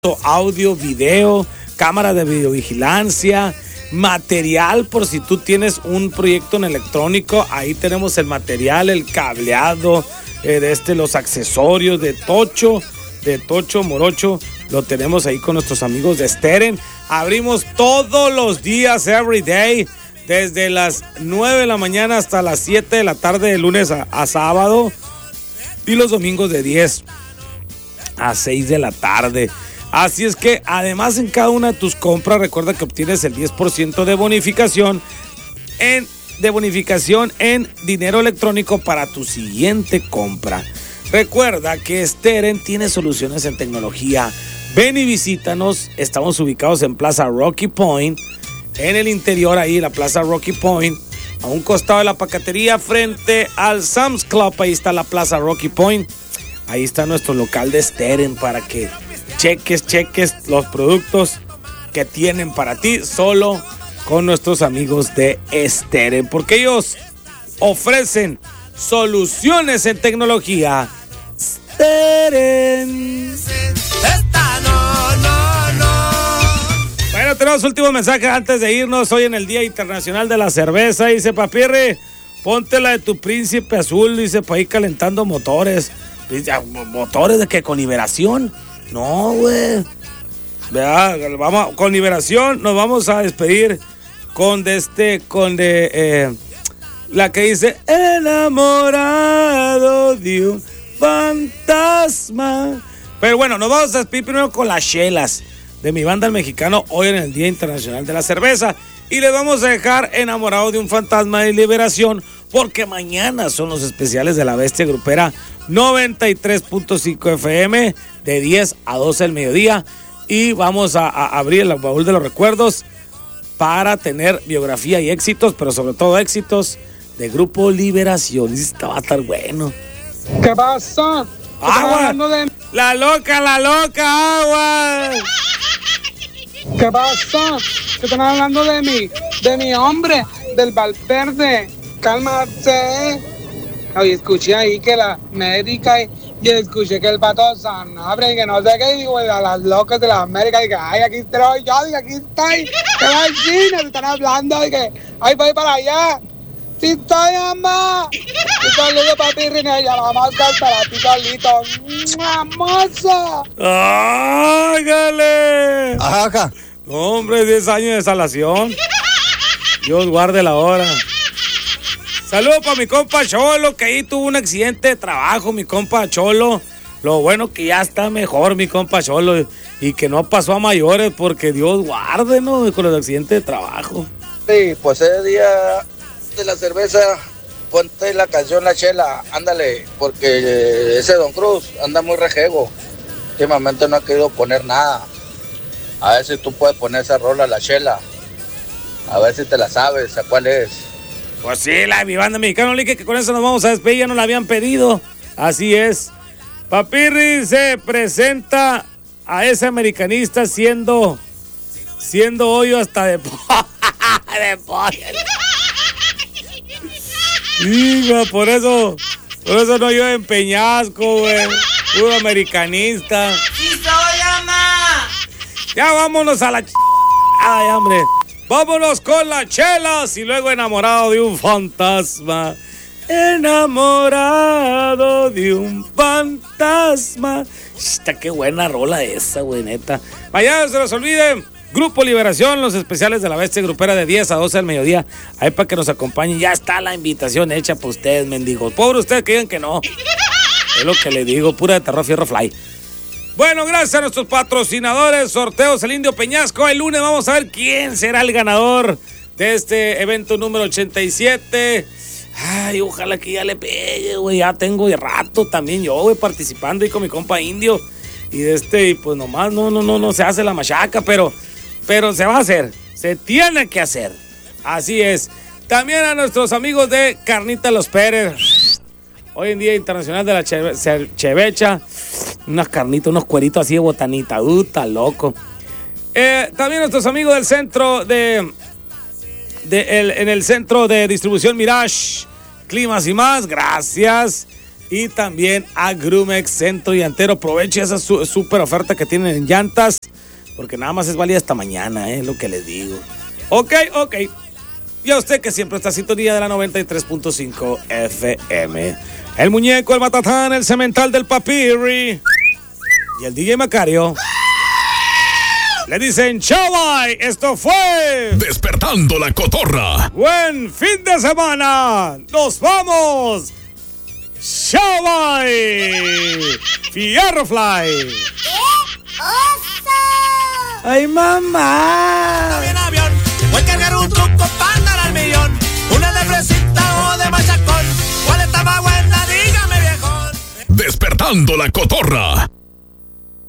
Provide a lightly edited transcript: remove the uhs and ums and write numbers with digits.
audio, video, cámara de videovigilancia, material por si tú tienes un proyecto en electrónico. Ahí tenemos el material, el cableado, los accesorios de Tocho Morocho. Lo tenemos ahí con nuestros amigos de Steren. Abrimos todos los días, every day, desde las 9 de la mañana hasta las 7 de la tarde, de lunes a sábado. Y los domingos de 10 a 6 de la tarde. Así es que además en cada una de tus compras recuerda que obtienes el 10% de bonificación en dinero electrónico para tu siguiente compra. Recuerda que Steren tiene soluciones en tecnología. Ven y visítanos. Estamos ubicados en Plaza Rocky Point, en el interior ahí, la Plaza Rocky Point, a un costado de la pacatería frente al Sam's Club. Ahí está la Plaza Rocky Point. Ahí está nuestro local de Steren para que cheques los productos que tienen para ti solo con nuestros amigos de Steren, porque ellos ofrecen soluciones en tecnología. Steren. Bueno, tenemos últimos mensajes antes de irnos. Hoy en el Día Internacional de la Cerveza, dice Papirri, ponte la de tu Príncipe Azul, dice, para ir calentando motores. ¿Motores de qué? ¿Con Liberación? No, güey. Vamos con Liberación. Nos vamos a despedir con la que dice enamorado de un fantasma. Pero bueno, nos vamos a despedir primero con las chelas de mi banda El Mexicano, hoy en el Día Internacional de la Cerveza. Y les vamos a dejar enamorado de un fantasma de Liberación, porque mañana son los especiales de la Bestia Grupera 93.5 FM de 10 a 12 del mediodía. Y vamos a abrir el baúl de los recuerdos para tener biografía y éxitos, pero sobre todo éxitos de Grupo Liberación. Esto va a estar bueno. ¿Qué pasa? ¡Agua! ¡La loca, agua! ¿Qué pasa? Que están hablando de mi hombre, del Valverde. Cálmate. Oye, escuché ahí que la médica y escuché que el vato Sanabria y que no sé qué, digo, a las locas de la América, y que ay, aquí estoy yo, digo, aquí estoy, que va al cine, te están hablando, y que ay, voy para allá. Sí estoy, mamá. Un saludo para ti, Rinella, la mosca para ti, Carlito. ¡Mamosa! ¡Ágale! Ajá. Hombre, 10 años de salación. Dios guarde la hora. Saludos para mi compa Cholo, que ahí tuvo un accidente de trabajo, mi compa Cholo. Lo bueno que ya está mejor, mi compa Cholo, y que no pasó a mayores, porque Dios guarde, ¿no? Con los accidentes de trabajo. Sí, pues ese día de la cerveza, ponte la canción La Chela, ándale, porque ese Don Cruz anda muy rejego. Últimamente no ha querido poner nada. A ver si tú puedes poner esa rola, La Chela. A ver si te la sabes, ¿a cuál es? Pues sí, la de mi banda Mexicano, que con eso nos vamos a despedir, ya no la habían pedido. Así es. Papirri se presenta a ese americanista siendo hoyo hasta de pollo. Hijo, por eso no yo en Peñasco, güey. Puro americanista. ¡Sí soy, mamá! Ya vámonos a la ay, hombre. Vámonos con las chelas y luego enamorado de un fantasma. Enamorado de un fantasma. Está qué buena rola esa, güey, neta. Mañana no se los olviden. Grupo Liberación, los especiales de la Bestia Grupera de 10 a 12 del mediodía. Ahí para que nos acompañen. Ya está la invitación hecha para ustedes, mendigos. Pobre ustedes que digan que no. Es lo que le digo, pura de terror, fierro, fly. Bueno, gracias a nuestros patrocinadores, sorteos El Indio Peñasco. El lunes vamos a ver quién será el ganador de este evento número 87. Ay, ojalá que ya le pegue, güey. Ya tengo de rato también yo, güey, participando ahí con mi compa Indio. Y y pues nomás no se hace la machaca, pero se va a hacer. Se tiene que hacer. Así es. También a nuestros amigos de Carnita Los Pérez. Hoy en Día Internacional de la Chevecha. Unas carnitas, unos cueritos así de botanita. Está loco. También nuestros amigos del centro en el centro de distribución Mirage. Climas y más. Gracias. y también a Grumex Centro Llantero. Aproveche esa super oferta que tienen en llantas, porque nada más es válida hasta mañana, lo que les digo. Ok. Y a usted que siempre está en sintonía de la 93.5 FM. El muñeco, el matatán, el cemental del papirri y el DJ Macario le dicen chao, bye. Esto fue Despertando la Cotorra. Buen fin de semana. Nos vamos. Chao, bye. Fierro Fly. Ay, mamá. En avión, voy a cargar un truco para andar al millón. Una de fresita o de machacón. ¿Cuál está más buena? Dígame, viejón. Despertando la Cotorra.